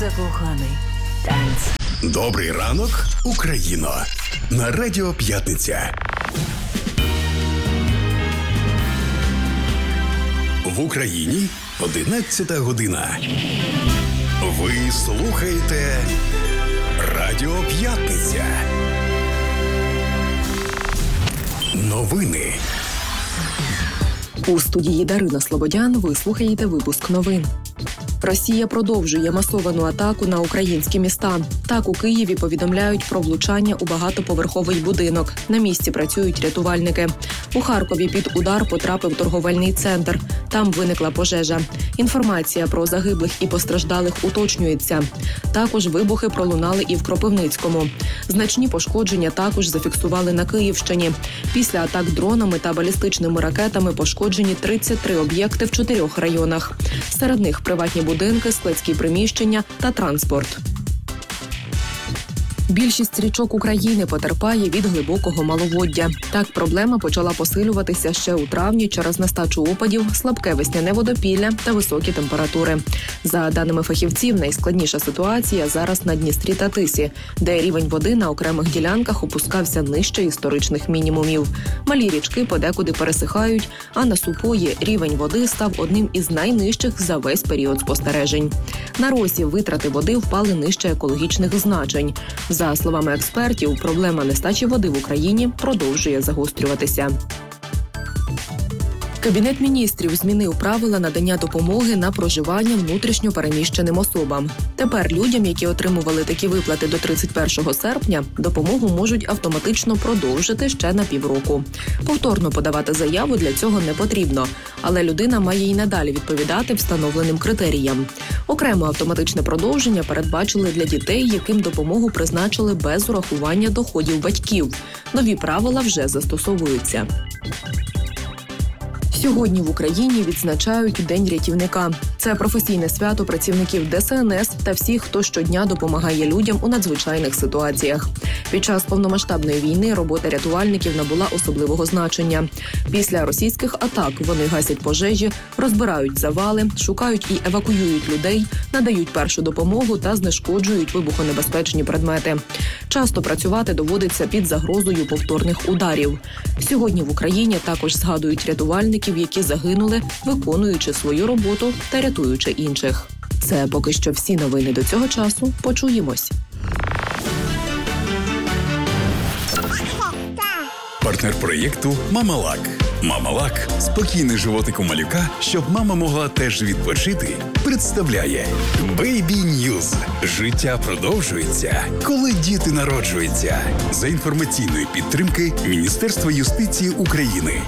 Закоханий танець. Добрий ранок, Україно! На Радіо П'ятниця. В Україні 11 година. Ви слухаєте Радіо П'ятниця. Новини. У студії Дарина Слободян ви слухаєте випуск новин. Росія продовжує масовану атаку на українські міста. Так, у Києві повідомляють про влучання у багатоповерховий будинок. На місці працюють рятувальники. У Харкові під удар потрапив торговельний центр. Там виникла пожежа. Інформація про загиблих і постраждалих уточнюється. Також вибухи пролунали і в Кропивницькому. Значні пошкодження також зафіксували на Київщині. Після атак дронами та балістичними ракетами пошкоджені 33 об'єкти в 4 районах. Серед них приватні будинки, складські приміщення та транспорт. Більшість річок України потерпає від глибокого маловоддя. Так, проблема почала посилюватися ще у травні через нестачу опадів, слабке весняне водопілля та високі температури. За даними фахівців, найскладніша ситуація зараз на Дністрі та Тисі, де рівень води на окремих ділянках опускався нижче історичних мінімумів. Малі річки подекуди пересихають, а на Супої рівень води став одним із найнижчих за весь період спостережень. На Росі витрати води впали нижче екологічних значень. За словами експертів, проблема нестачі води в Україні продовжує загострюватися. Кабінет міністрів змінив правила надання допомоги на проживання внутрішньо переміщеним особам. Тепер людям, які отримували такі виплати до 31 серпня, допомогу можуть автоматично продовжити ще на півроку. Повторно подавати заяву для цього не потрібно, але людина має й надалі відповідати встановленим критеріям. Окремо автоматичне продовження передбачили для дітей, яким допомогу призначили без урахування доходів батьків. Нові правила вже застосовуються. Сьогодні в Україні відзначають День рятівника. Це професійне свято працівників ДСНС та всіх, хто щодня допомагає людям у надзвичайних ситуаціях. Під час повномасштабної війни робота рятувальників набула особливого значення. Після російських атак вони гасять пожежі, розбирають завали, шукають і евакуюють людей, надають першу допомогу та знешкоджують вибухонебезпечні предмети. Часто працювати доводиться під загрозою повторних ударів. Сьогодні в Україні також згадують рятувальників, які загинули, виконуючи свою роботу та рятуючи інших. Це поки що всі новини до цього часу. Почуємось. Партнер проєкту «Мамалак». «Мамалак» – спокійний животик у малюка, щоб мама могла теж відпочити, представляє Baby News. Життя продовжується, коли діти народжуються. За інформаційної підтримки Міністерства юстиції України.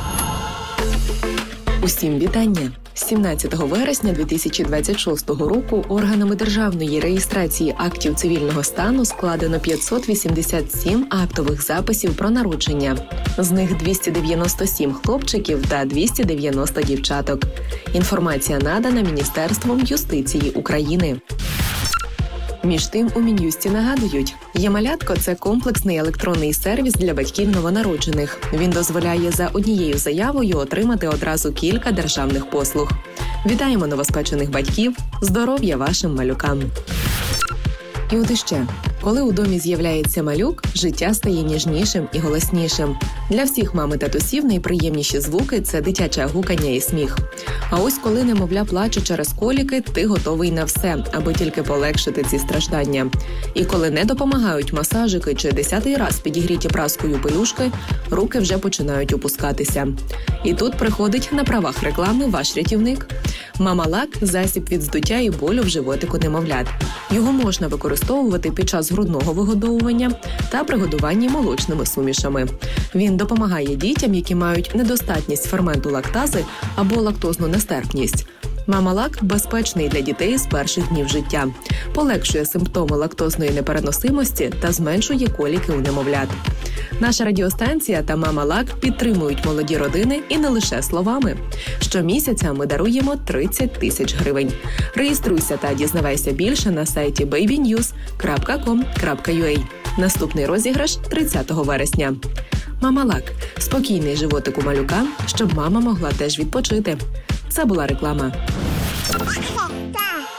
Усім вітання! 17 вересня 2026 року органами державної реєстрації актів цивільного стану складено 587 актових записів про народження. З них 297 хлопчиків та 290 дівчаток. Інформація надана Міністерством юстиції України. Між тим, у Мін'юсті нагадують, «Є-малятко» – це комплексний електронний сервіс для батьків новонароджених. Він дозволяє за однією заявою отримати одразу кілька державних послуг. Вітаємо новоспечених батьків! Здоров'я вашим малюкам! І от іще. Коли у домі з'являється малюк, життя стає ніжнішим і голоснішим. Для всіх мам і татусів найприємніші звуки – це дитяче гукання і сміх. А ось коли немовля плаче через коліки, ти готовий на все, аби тільки полегшити ці страждання. І коли не допомагають масажики чи 10-й раз підігріті праскою пелюшки, руки вже починають опускатися. І тут приходить на правах реклами ваш рятівник. «Мамалак» – засіб від здуття і болю в животику немовлят. Його можна використовувати під час грудного вигодовування та при годуванні молочними сумішами. Він допомагає дітям, які мають недостатність ферменту лактази або лактозну нестерпність. «Мамалак» безпечний для дітей з перших днів життя. Полегшує симптоми лактозної непереносимості та зменшує коліки у немовлят. Наша радіостанція та «Мамалак» підтримують молоді родини і не лише словами. Щомісяця ми даруємо 30 тисяч гривень. Реєструйся та дізнавайся більше на сайті babynews.com.ua. Наступний розіграш 30 вересня. «Мамалак» – спокійний животик у малюка, щоб мама могла теж відпочити. Це була реклама.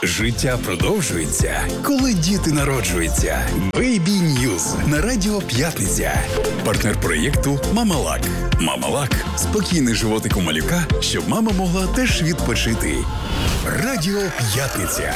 Життя продовжується, коли діти народжуються. Baby News на Радіо П'ятниця. Партнер проєкту «Мамалак». «Мамалак» – спокійний животик у малюка, щоб мама могла теж відпочити. Радіо П'ятниця.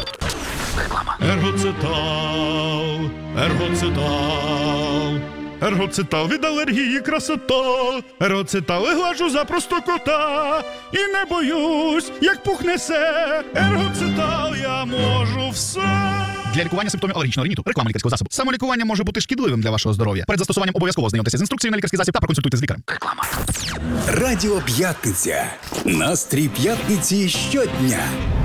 Ергоцитал, ергоцитал, ергоцитал від алергії красота. Ергоцитал глажу за просто кота і не боюсь, як пухнесе. Ергоцитал я можу все. Для лікування симптомів алергічного риніту. Реклама лікарського засобу. Самолікування може бути шкідливим для вашого здоров'я. Перед застосуванням обов'язково знайомтеся з інструкцією на лікарський засіб та проконсультуйте з лікарем. Реклама. Радіо П'ятниця. Настрій п'ятниці щодня.